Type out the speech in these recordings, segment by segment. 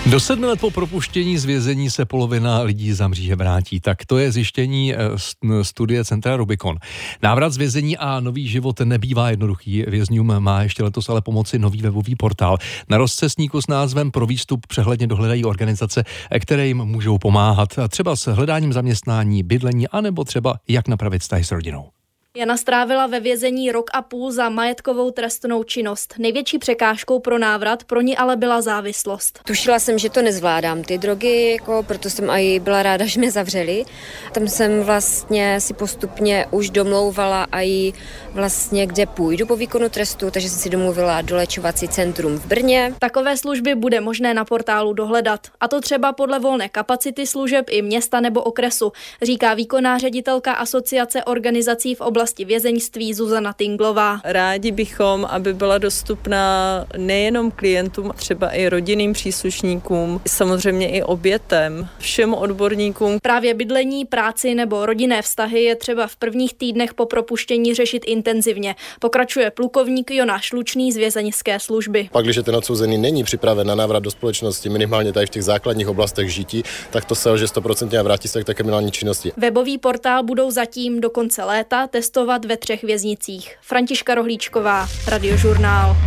Do 7 let po propuštění z vězení se polovina lidí za mříže vrátí. Tak to je zjištění studie Centra Rubicon. Návrat z vězení a nový život nebývá jednoduchý. Vězňům má ještě letos ale pomoci nový webový portál. Na rozcestníku s názvem Pro výstup přehledně dohledají organizace, které jim můžou pomáhat. Třeba s hledáním zaměstnání, bydlení, anebo třeba jak napravit vztahy s rodinou. Jana strávila ve vězení 1,5 roku za majetkovou trestnou činnost. Největší překážkou pro návrat pro ní ale byla závislost. Tušila jsem, že to nezvládám, ty drogy, proto jsem i byla ráda, že mě zavřeli. Tam jsem vlastně si postupně už domlouvala i vlastně, kde půjdu po výkonu trestu, takže jsem si domluvila doléčovací centrum v Brně. Takové služby bude možné na portálu dohledat. A to třeba podle volné kapacity služeb i města nebo okresu, říká výkonná ředitelka Asociace organizací v oblasti vězeňství Zuzana Tinglová. Rádi bychom, aby byla dostupná nejenom klientům, třeba i rodinným příslušníkům, samozřejmě i obětem, všem odborníkům. Právě bydlení, práci nebo rodinné vztahy je třeba v prvních týdnech po propuštění řešit intenzivně. Pokračuje plukovník Jonáš Lučný z vězeňské služby. Pak, když ten odsouzený není připraven na návrat do společnosti, minimálně tady v těch základních oblastech žití, tak to selže 100% a vrátí se k té kriminální činnosti. Webový portál budou zatím do konce léta testovat ve 3 věznicích. Františka Rohlíčková, Radiožurnál.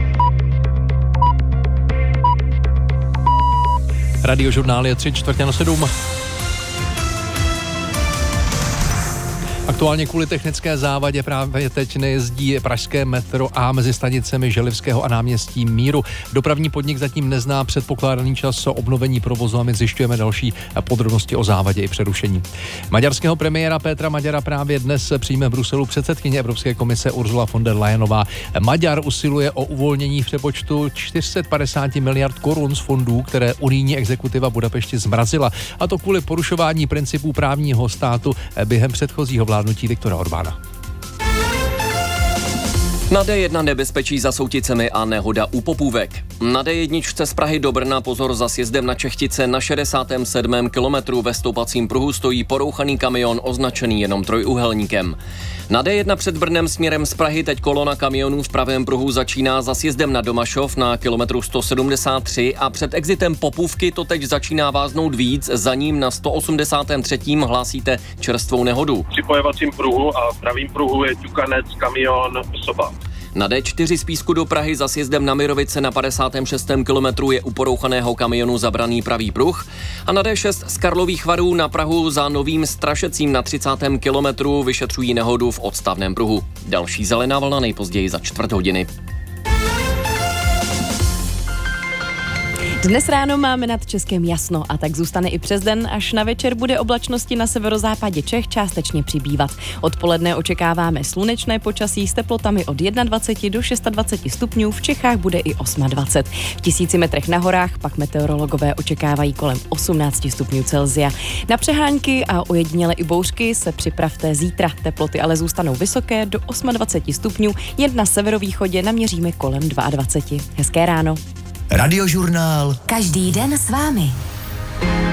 Radiožurnál je 6:45. Aktuálně kvůli technické závadě právě teď nejezdí pražské metro A mezi stanicemi Želivského a náměstí Míru. Dopravní podnik zatím nezná předpokládaný čas obnovení provozu a my zjišťujeme další podrobnosti o závadě i přerušení. Maďarského premiéra Petra Maďara právě dnes přijme v Bruselu předsedkyně Evropské komise Ursula von der Leyenová. Maďar usiluje o uvolnění v přepočtu 450 miliard korun z fondů, které unijní exekutiva Budapešti zmrazila, a to kvůli porušování principů právního státu během předchozího vládnutí Viktora Orbána. Na D1 nebezpečí za Souticemi a nehoda u Popůvek. Na D1 z Prahy do Brna pozor za sjezdem na Čechtice na 67. kilometru ve stoupacím pruhu stojí porouchaný kamion označený jenom trojúhelníkem. Na D1 před Brnem směrem z Prahy teď kolona kamionů v pravém pruhu začíná za sjezdem na Domašov na kilometru 173 a před exitem Popůvky to teď začíná váznout víc, za ním na 183. hlásíte čerstvou nehodu. Při pojevacím pruhu a v pravým pruhu je ťukanec, kamion, osoba. Na D4 z Písku do Prahy za sjezdem na Mirovice na 56. kilometru je u porouchaného kamionu zabraný pravý pruh a na D6 z Karlových Varů na Prahu za Novým Strašecím na 30. kilometru vyšetřují nehodu v odstavném pruhu. Další zelená vlna nejpozději za 4 hodiny. Dnes ráno máme nad Českem jasno a tak zůstane i přes den, až na večer bude oblačnosti na severozápadě Čech částečně přibývat. Odpoledne očekáváme slunečné počasí s teplotami od 21 do 26 stupňů, v Čechách bude i 28. V 1000 metrech na horách pak meteorologové očekávají kolem 18 stupňů Celsia. Na přehánky a ojediněle i bouřky se připravte zítra. Teploty ale zůstanou vysoké do 28 stupňů, jen na severovýchodě naměříme kolem 22. Hezké ráno. Radiožurnál. Každý den s vámi.